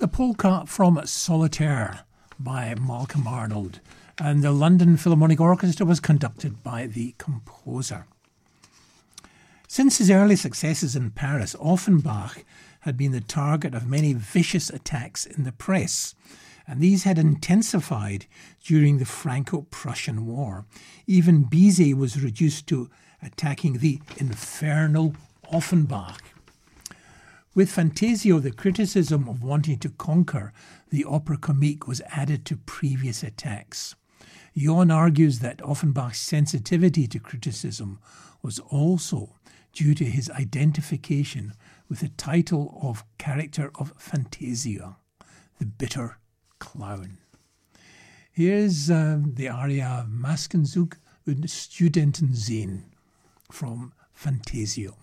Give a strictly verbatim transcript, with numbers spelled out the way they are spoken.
the polka from Solitaire by Malcolm Arnold, and the London Philharmonic Orchestra was conducted by the composer. Since his early successes in Paris, Offenbach had been the target of many vicious attacks in the press, and these had intensified during the Franco-Prussian War. Even Bizet was reduced to attacking the infernal Offenbach. With Fantasio, the criticism of wanting to conquer the opera comique was added to previous attacks. Johann argues that Offenbach's sensitivity to criticism was also due to his identification with the title of character of Fantasia, the bitter clown. Here's um, the aria Maskenzug und Studentenseen from Fantasio.